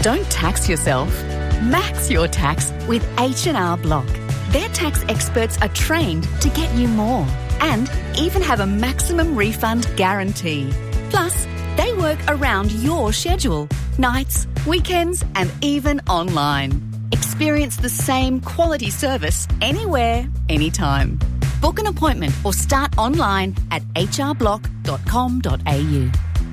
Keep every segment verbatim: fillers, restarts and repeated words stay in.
Don't tax yourself. Max your tax with H and R Block. Their tax experts are trained to get you more and even have a maximum refund guarantee. Plus, they work around your schedule, nights, weekends and even online. Experience the same quality service anywhere, anytime. Book an appointment or start online at h r block dot com dot a u.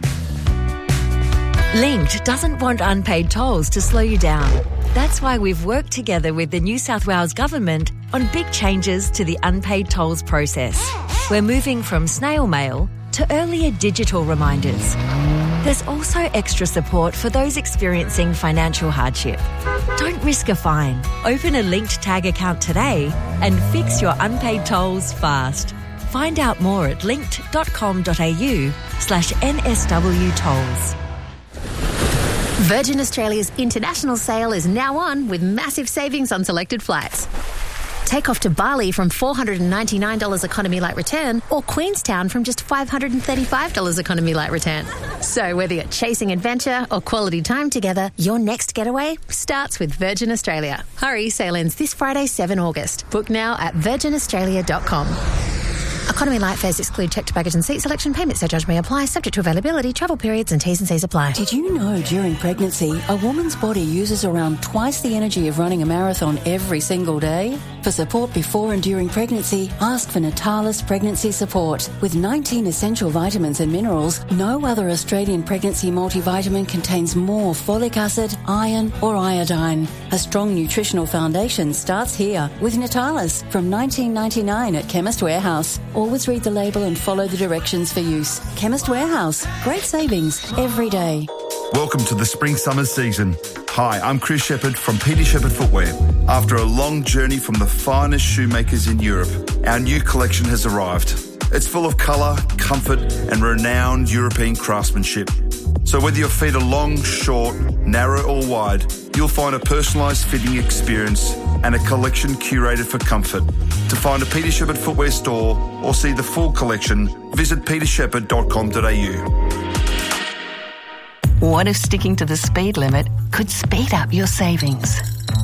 Linked doesn't want unpaid tolls to slow you down. That's why we've worked together with the New South Wales Government on big changes to the unpaid tolls process. We're moving from snail mail to earlier digital reminders. There's also extra support for those experiencing financial hardship. Don't risk a fine. Open a Linked Tag account today and fix your unpaid tolls fast. Find out more at linked dot com dot a u slash N S W tolls. Virgin Australia's international sale is now on with massive savings on selected flights. Take off to Bali from four hundred ninety-nine dollars economy light return or Queenstown from just five hundred thirty-five dollars economy light return. So whether you're chasing adventure or quality time together, your next getaway starts with Virgin Australia. Hurry, sale ends this Friday, seventh of August. Book now at virgin australia dot com. Economy light fares exclude checked baggage and seat selection. Payment surcharge may apply, subject to availability, travel periods and T's and C's apply. Did you know during pregnancy, a woman's body uses around twice the energy of running a marathon every single day? For support before and during pregnancy, ask for Natalis Pregnancy Support. With nineteen essential vitamins and minerals, no other Australian pregnancy multivitamin contains more folic acid, iron or iodine. A strong nutritional foundation starts here with Natalis from nineteen ninety-nine at Chemist Warehouse. Always read the label and follow the directions for use. Chemist Warehouse. Great savings every day. Welcome to the spring-summer season. Hi, I'm Chris Shepherd from Peter Shepherd Footwear. After a long journey from the finest shoemakers in Europe, our new collection has arrived. It's full of colour, comfort and renowned European craftsmanship. So whether your feet are long, short, narrow or wide, you'll find a personalised fitting experience and a collection curated for comfort. To find a Peter Shepherd Footwear store or see the full collection, visit peter shepherd dot com dot a u. What if sticking to the speed limit could speed up your savings?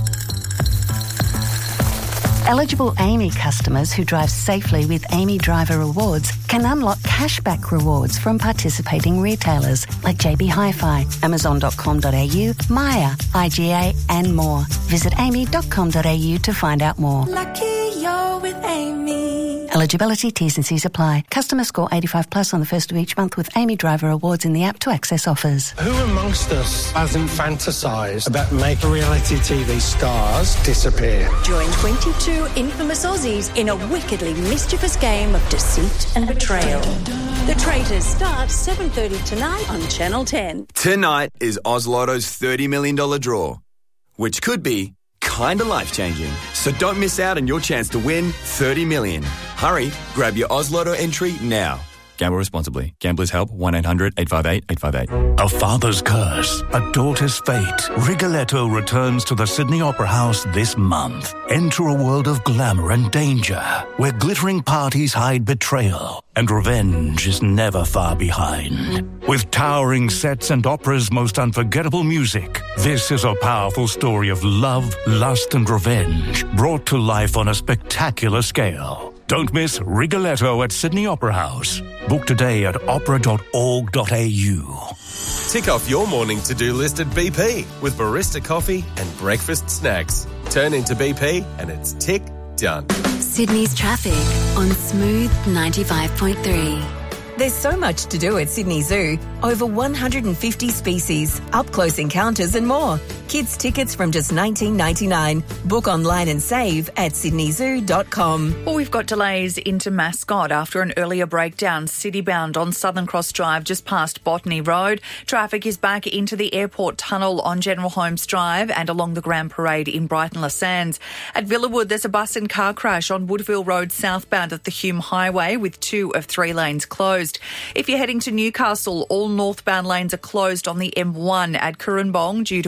Eligible Amy customers who drive safely with Amy Driver Rewards can unlock cashback rewards from participating retailers like J B Hi-Fi, amazon dot com dot a u, Maya, I G A and more. Visit amy dot com dot a u to find out more. Lucky you're with Amy. Eligibility, T's and C's apply. Customer score eighty-five plus on the first of each month with Amy Driver Awards in the app to access offers. Who amongst us hasn't fantasised about making reality T V stars disappear? Join twenty-two infamous Aussies in a wickedly mischievous game of deceit and betrayal. The Traitors starts seven thirty tonight on Channel ten. Tonight is Oz Lotto's thirty million dollars draw, which could be kind of life-changing. So don't miss out on your chance to win thirty million dollars. Hurry, grab your Oz Lotto entry now. Gamble responsibly. Gamblers Help, one eight hundred eight five eight eight five eight. A father's curse, a daughter's fate. Rigoletto returns to the Sydney Opera House this month. Enter a world of glamour and danger, where glittering parties hide betrayal, and revenge is never far behind. With towering sets and opera's most unforgettable music, this is a powerful story of love, lust, and revenge, brought to life on a spectacular scale. Don't miss Rigoletto at Sydney Opera House. Book today at opera dot org dot a u. Tick off your morning to-do list at B P with barista coffee and breakfast snacks. Turn into B P and it's tick done. Sydney's traffic on Smooth ninety-five point three. There's so much to do at Sydney Zoo. Over one hundred fifty species, up-close encounters and more. Kids tickets from just nineteen ninety-nine. Book online and save at sydney zoo dot com. Well, we've got delays into Mascot after an earlier breakdown city-bound on Southern Cross Drive just past Botany Road. Traffic is back into the airport tunnel on General Holmes Drive and along the Grand Parade in Brighton Les Sands. At Villawood, there's a bus and car crash on Woodville Road southbound at the Hume Highway with two of three lanes closed. If you're heading to Newcastle, all northbound lanes are closed on the M one at Currambong due to a truck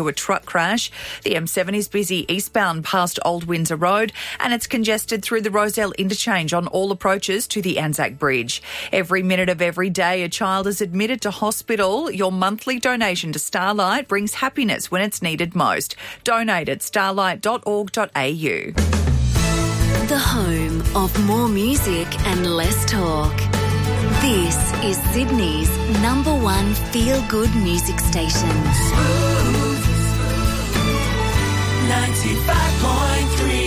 crash. The M seven is busy eastbound past Old Windsor Road, and it's congested through the Rozelle interchange on all approaches to the Anzac Bridge. Every minute of every day, a child is admitted to hospital. Your monthly donation to Starlight brings happiness when it's needed most. Donate at starlight dot org dot a u. The home of more music and less talk. This is Sydney's number one feel-good music station. Smooth. ninety-five point three.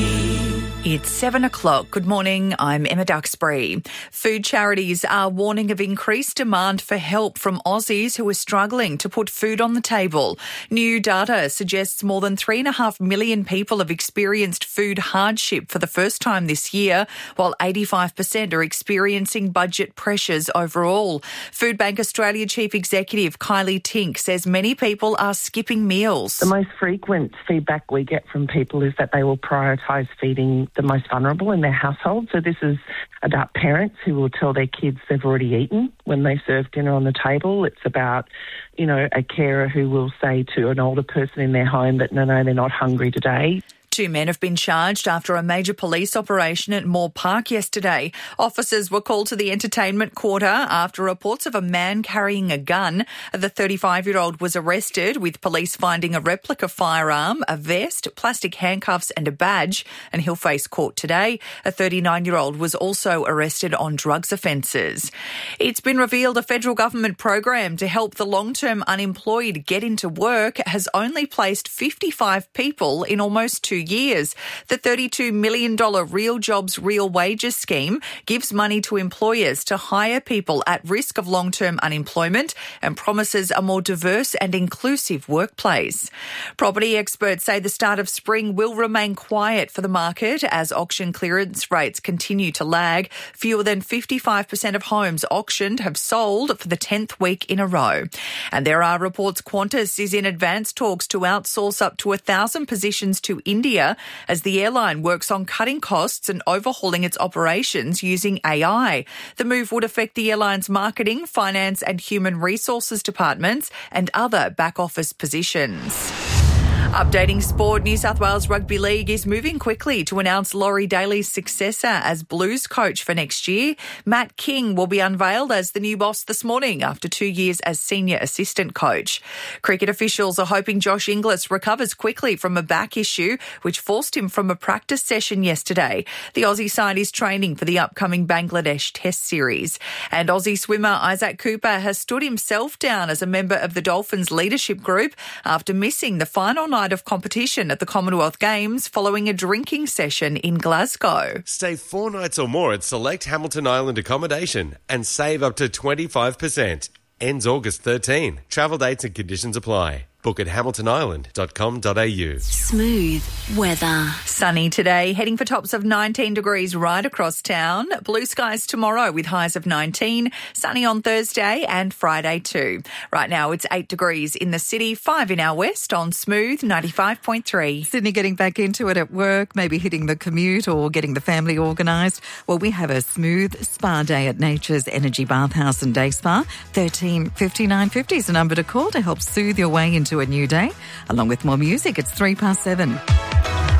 It's seven o'clock. Good morning. I'm Emma Duxbury. Food charities are warning of increased demand for help from Aussies who are struggling to put food on the table. New data suggests more than three and a half million people have experienced food hardship for the first time this year, while eighty-five percent are experiencing budget pressures overall. Food Bank Australia Chief Executive Kylie Tink says many people are skipping meals. The most frequent feedback we get from people is that they will prioritise feeding the most vulnerable in their household. So this is about parents who will tell their kids they've already eaten when they serve dinner on the table. It's about, you know, a carer who will say to an older person in their home that, no, no, they're not hungry today. Two men have been charged after a major police operation at Moore Park yesterday. Officers were called to the entertainment quarter after reports of a man carrying a gun. The thirty-five-year-old was arrested, with police finding a replica firearm, a vest, plastic handcuffs and a badge, and he'll face court today. A thirty-nine-year-old was also arrested on drugs offences. It's been revealed a federal government program to help the long-term unemployed get into work has only placed fifty-five people in almost two years. The thirty-two million dollars Real Jobs, Real Wages scheme gives money to employers to hire people at risk of long-term unemployment and promises a more diverse and inclusive workplace. Property experts say the start of spring will remain quiet for the market as auction clearance rates continue to lag. Fewer than fifty-five percent of homes auctioned have sold for the tenth week in a row. And there are reports Qantas is in advanced talks to outsource up to one thousand positions to India as the airline works on cutting costs and overhauling its operations using A I. The move would affect the airline's marketing, finance and human resources departments and other back office positions. Updating sport, New South Wales Rugby League is moving quickly to announce Laurie Daly's successor as Blues coach for next year. Matt King will be unveiled as the new boss this morning after two years as senior assistant coach. Cricket officials are hoping Josh Inglis recovers quickly from a back issue, which forced him from a practice session yesterday. The Aussie side is training for the upcoming Bangladesh Test series. And Aussie swimmer Isaac Cooper has stood himself down as a member of the Dolphins leadership group after missing the final night of competition at the Commonwealth Games following a drinking session in Glasgow. Stay four nights or more at select Hamilton Island accommodation and save up to twenty-five percent. Ends August thirteenth. Travel dates and conditions apply. Book at hamilton island dot com dot a u. Smooth weather. Sunny today, heading for tops of nineteen degrees right across town. Blue skies tomorrow with highs of nineteen. Sunny on Thursday and Friday too. Right now it's eight degrees in the city, five in our west on Smooth ninety-five point three. Sydney getting back into it at work, maybe hitting the commute or getting the family organised. Well, we have a Smooth spa day at Nature's Energy Bathhouse and Day Spa. thirteen fifty-nine fifty is the number to call to help soothe your way into a new day. Along with more music, it's three past seven.